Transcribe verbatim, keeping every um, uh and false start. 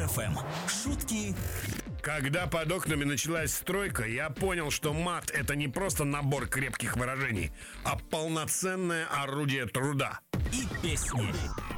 эф эм. Шутки. Когда под окнами началась стройка, я понял, что мат — это не просто набор крепких выражений, а полноценное орудие труда. И песни.